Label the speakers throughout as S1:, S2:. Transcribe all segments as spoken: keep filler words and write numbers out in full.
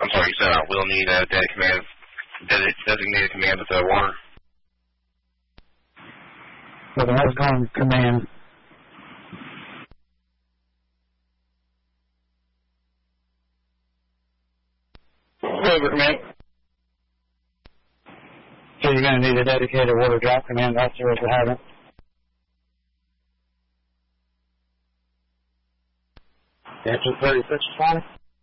S1: I'm sorry, you said I will need a designated command, designated command with the water.
S2: So the outgoing command.
S1: Over command.
S2: So you're going to need a dedicated water drop command officer if you haven't. Answer thirty-six is fine.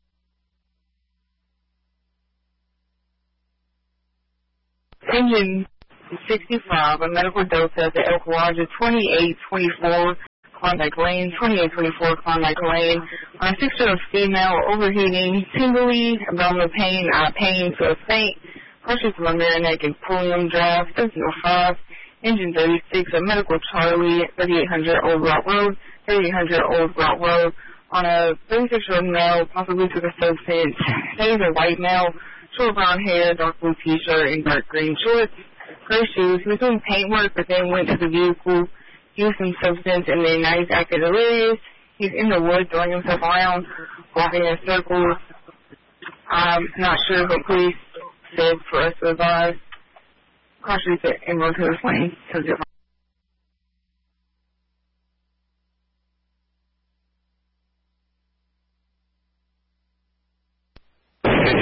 S3: Engine sixty-five, a medical Delta at the Elk Lodge at twenty-eight twenty-four Klondike Lane, twenty-eight twenty-four Klondike Lane. On a six-year-old female, overheating, tingly, abdominal pain, eye pain, so faint, pressure from the neck and pulmonary draft, thirteen oh five. Engine thirty-six, a medical Charlie, thirty-eight hundred Old Rock Road, thirty-eight hundred Old Rock Road. On a thirty-six-year-old male, possibly took a substance. That is a white male, short brown hair, dark blue t-shirt, and dark green shorts, gray shoes. He was doing paintwork, but then went to the vehicle, used some substance, and then now he's acting delirious. He's in the woods, throwing himself around, walking in circles. I'm not sure, but police said for us to advise caution to everyone to this lane.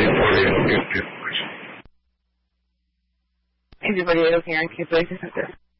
S3: Everybody okay on cancellation center?